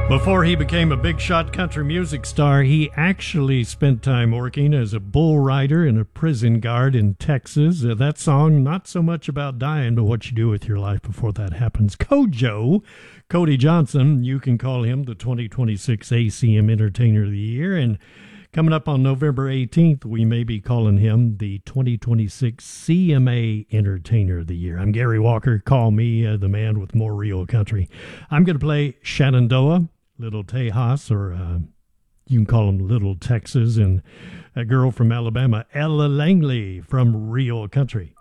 Before he became a big shot country music star, he actually spent time working as a bull rider and a prison guard in Texas. That song, not so much about dying, but what you do with your life before that happens. Kojo, Cody Johnson, you can call him the 2026 ACM Entertainer of the Year. And coming up on November 18th, we may be calling him the 2026 CMA Entertainer of the Year. I'm Gary Walker. Call me the man with more real country. I'm going to play Shenandoah, Little Tejas, or you can call him Little Texas, and a girl from Alabama, Ella Langley from Real Country.